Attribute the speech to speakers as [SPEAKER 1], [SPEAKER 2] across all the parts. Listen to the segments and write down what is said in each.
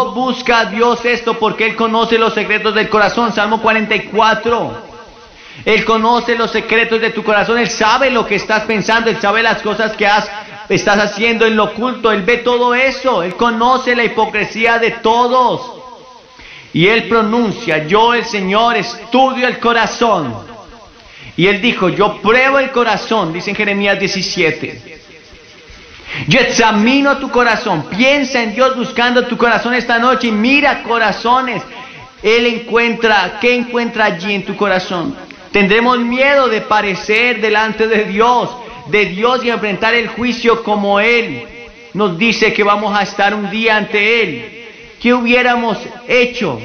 [SPEAKER 1] No busca a Dios esto porque Él conoce los secretos del corazón. Salmo 44. Él conoce los secretos de tu corazón. Él sabe lo que estás pensando. Él sabe las cosas que estás haciendo en lo oculto. Él ve todo eso. Él conoce la hipocresía de todos. Y Él pronuncia: yo, el Señor, estudio el corazón. Y Él dijo: yo pruebo el corazón, dice en Jeremías 17. Yo examino tu corazón. Piensa en Dios buscando tu corazón esta noche y mira corazones. Él encuentra, ¿qué encuentra allí en tu corazón? Tendremos miedo de parecer delante de Dios y enfrentar el juicio como Él nos dice que vamos a estar un día ante Él. ¿Qué hubiéramos hecho?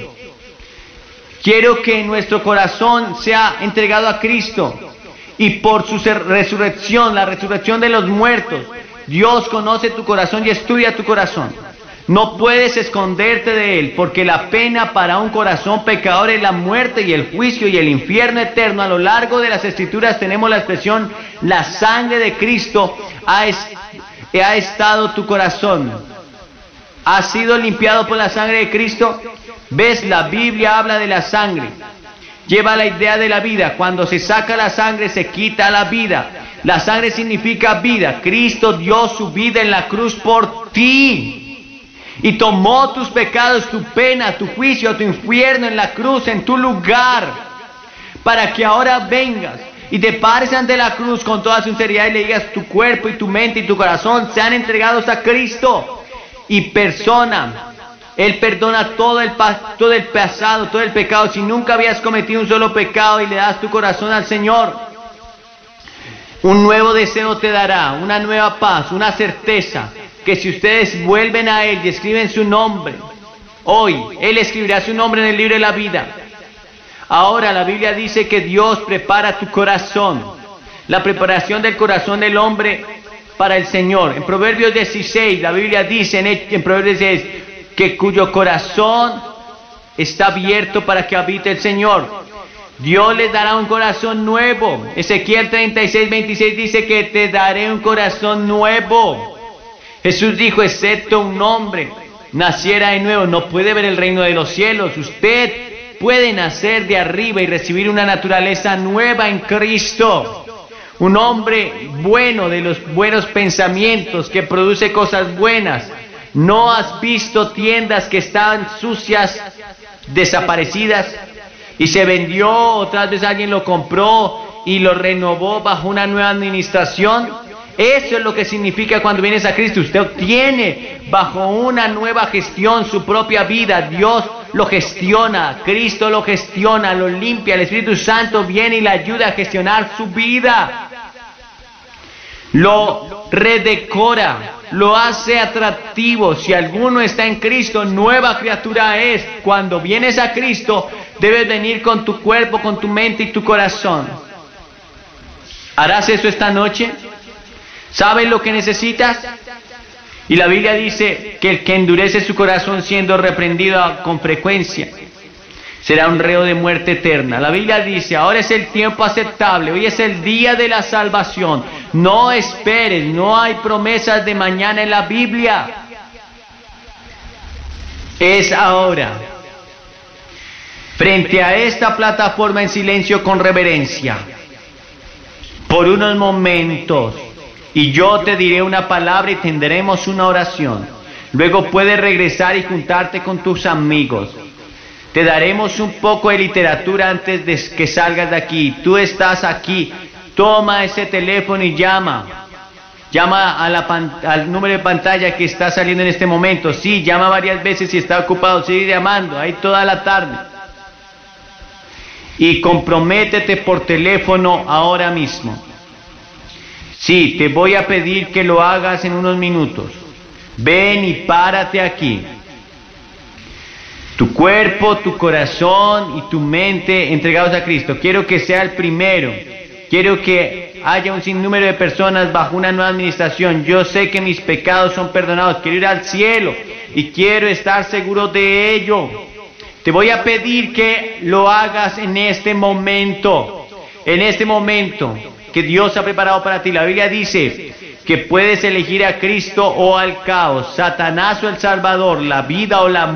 [SPEAKER 1] Quiero que nuestro corazón sea entregado a Cristo y por su resurrección, la resurrección de los muertos, Dios conoce tu corazón y estudia tu corazón. No puedes esconderte de Él, porque la pena para un corazón pecador es la muerte y el juicio y el infierno eterno. A lo largo de las Escrituras tenemos la expresión: la sangre de Cristo ha estado tu corazón. ¿Has sido limpiado por la sangre de Cristo? ¿Ves? La Biblia habla de la sangre. Lleva la idea de la vida. Cuando se saca la sangre se quita la vida. La sangre significa vida. Cristo dio su vida en la cruz por ti. Y tomó tus pecados, tu pena, tu juicio, tu infierno en la cruz, en tu lugar. Para que ahora vengas y te pares ante la cruz con toda sinceridad y le digas: tu cuerpo y tu mente y tu corazón sean entregados a Cristo. Y Él perdona todo el pasado, todo el pecado. Si nunca habías cometido un solo pecado y le das tu corazón al Señor, un nuevo deseo te dará, una nueva paz, una certeza, que si ustedes vuelven a Él y escriben su nombre, hoy Él escribirá su nombre en el libro de la vida. Ahora la Biblia dice que Dios prepara tu corazón, la preparación del corazón del hombre para el Señor. En Proverbios 16, la Biblia dice en Proverbios 16 que cuyo corazón está abierto para que habite el Señor. Dios les dará un corazón nuevo. Ezequiel 36, 26 dice que te daré un corazón nuevo. Jesús dijo: excepto un hombre naciera de nuevo, no puede ver el reino de los cielos. Usted puede nacer de arriba y recibir una naturaleza nueva en Cristo. Un hombre bueno, de los buenos pensamientos, que produce cosas buenas. ¿No has visto tiendas que estaban sucias, desaparecidas, y se vendió, otras veces alguien lo compró y lo renovó bajo una nueva administración? Eso es lo que significa cuando vienes a Cristo. Usted obtiene bajo una nueva gestión su propia vida. Dios lo gestiona, Cristo lo gestiona, lo limpia. El Espíritu Santo viene y le ayuda a gestionar su vida. Lo redecora, lo hace atractivo. Si alguno está en Cristo, nueva criatura es. Cuando vienes a Cristo, debes venir con tu cuerpo, con tu mente y tu corazón. ¿Harás eso esta noche? ¿Sabes lo que necesitas? Y la Biblia dice que el que endurece su corazón siendo reprendido con frecuencia será un reo de muerte eterna. La Biblia dice: ahora es el tiempo aceptable, hoy es el día de la salvación. No esperes, no hay promesas de mañana en la Biblia. Es ahora. Frente a esta plataforma, en silencio, con reverencia, por unos momentos, y yo te diré una palabra y tendremos una oración. Luego puedes regresar y juntarte con tus amigos. Te daremos un poco de literatura antes de que salgas de aquí. Tú estás aquí. Toma ese teléfono y llama. Llama al número de pantalla que está saliendo en este momento. Sí, llama varias veces si está ocupado. Sigue llamando ahí toda la tarde. Y comprométete por teléfono ahora mismo. Sí, te voy a pedir que lo hagas en unos minutos. Ven y párate aquí. Tu cuerpo, tu corazón y tu mente entregados a Cristo. Quiero que sea el primero. Quiero que haya un sinnúmero de personas bajo una nueva administración. Yo sé que mis pecados son perdonados. Quiero ir al cielo y quiero estar seguro de ello. Te voy a pedir que lo hagas en este momento. En este momento que Dios ha preparado para ti. La Biblia dice que puedes elegir a Cristo o al caos, Satanás o el Salvador, la vida o la